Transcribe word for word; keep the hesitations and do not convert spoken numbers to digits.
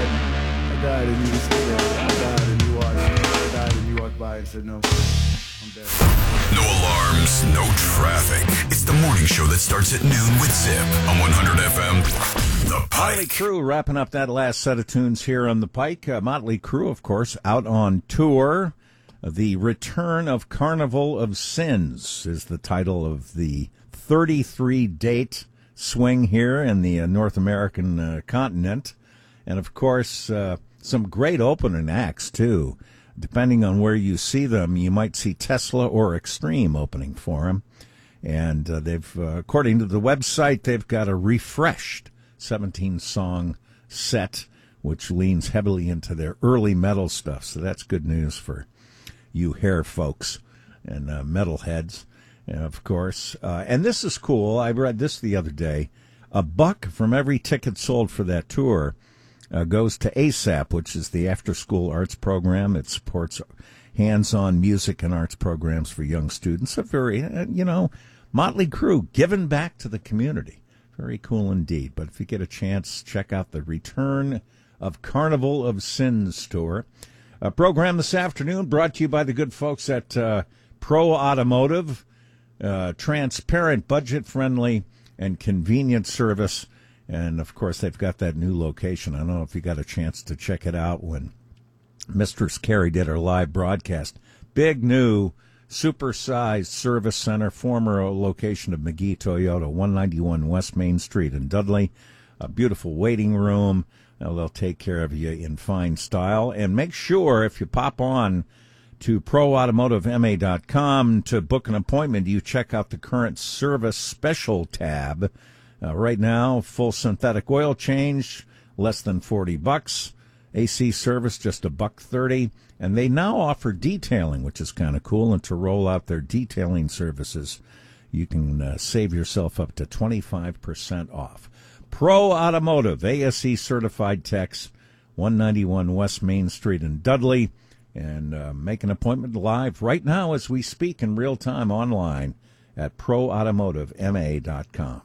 I died and you were still there. I died and you watched. I died and you walked by and said no. I'm dead. No alarms, no traffic. It's the morning show that starts at noon with Zip on one hundred F M. The Motley Pike. Crue wrapping up that last set of tunes here on the Pike. Uh, Motley Crue, of course, out on tour. The Return of Carnival of Sins is the title of the thirty-three date swing here in the uh, North American uh, continent. And, of course, uh, some great opening acts, too. Depending on where you see them, you might see Tesla or Extreme opening for them. And uh, they've, uh, according to the website, they've got a refreshed seventeen-song set, which leans heavily into their early metal stuff. So that's good news for you hair folks and uh, metalheads, and of course. Uh, and this is cool. I read this the other day. A buck from every ticket sold for that tour uh, goes to ASAP, which is the after-school arts program. It supports hands-on music and arts programs for young students. A very, uh, you know, Motley Crue giving back to the community. Very cool indeed. But if you get a chance, check out the Return of Carnival of Sins tour. A program this afternoon brought to you by the good folks at uh, Pro Automotive. Uh, transparent, budget-friendly, and convenient service. And, of course, they've got that new location. I don't know if you got a chance to check it out when Mistress Carrie did her live broadcast. Big new, super-sized service center, former location of McGee Toyota, one ninety-one West Main Street in Dudley. A beautiful waiting room. Now, they'll take care of you in fine style. And make sure, if you pop on to pro automotive m a dot com to book an appointment, you check out the current service special tab. Uh, right now, full synthetic oil change, less than forty bucks. A C service, just a buck thirty. And they now offer detailing, which is kind of cool. And to roll out their detailing services, you can uh, save yourself up to twenty-five percent off. Pro Automotive, A S E certified techs, one ninety-one West Main Street in Dudley. And uh, make an appointment live right now as we speak in real time online at pro automotive m a dot com.